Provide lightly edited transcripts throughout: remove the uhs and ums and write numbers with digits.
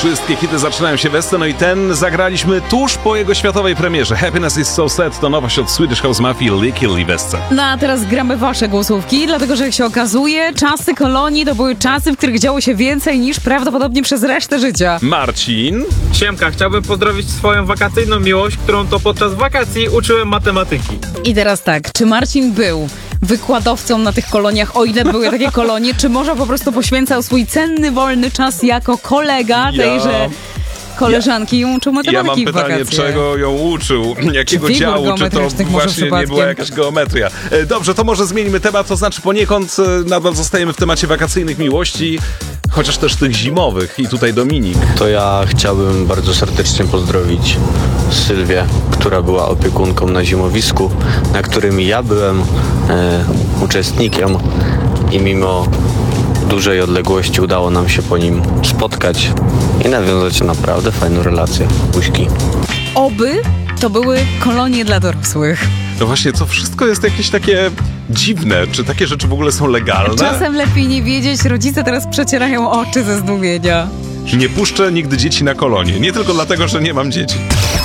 Wszystkie hity zaczynają się we no i ten zagraliśmy tuż po jego światowej premierze. Happiness is so sad to nowość od Swedish House Mafia Licky Wesce. No a teraz gramy wasze głosówki, dlatego że jak się okazuje, czasy kolonii to były czasy, w których działo się więcej niż prawdopodobnie przez resztę życia. Marcin. Siemka, chciałbym pozdrowić swoją wakacyjną miłość, którą to podczas wakacji uczyłem matematyki. I teraz tak, czy Marcin był wykładowcą na tych koloniach, o ile były takie kolonie, czy może po prostu poświęcał swój cenny, wolny czas jako kolega tejże koleżanki i uczył matematyki Ja mam w wakacje. pytanie, czego ją uczył, jakiego Czy działu, czy to geometrycznych może właśnie nie przypadkiem? była jakaś geometria. Dobrze, to może zmieńmy temat, to znaczy poniekąd nadal zostajemy w temacie wakacyjnych miłości, chociaż też tych zimowych. I tutaj Dominik. To ja chciałbym bardzo serdecznie pozdrowić Sylwię, która była opiekunką na zimowisku, na którym ja byłem uczestnikiem i mimo dużej odległości udało nam się po nim spotkać i nawiązać naprawdę fajną relację. Buźki. Oby to były kolonie dla dorosłych. No właśnie, to wszystko jest jakieś takie dziwne. Czy takie rzeczy w ogóle są legalne? Czasem lepiej nie wiedzieć, rodzice teraz przecierają oczy ze zdumienia. Nie puszczę nigdy dzieci na kolonie. Nie tylko dlatego, że nie mam dzieci.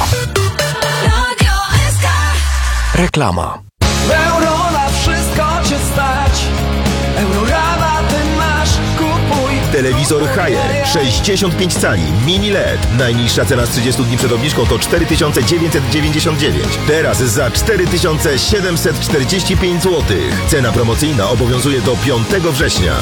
Reklama. Euro na wszystko cię stać. Eurorabaty masz, kupuj. Telewizor Haier 65 cali mini LED. Najniższa cena z 30 dni przed obniżką to 4999. Teraz za 4745 zł. Cena promocyjna obowiązuje do 5 września.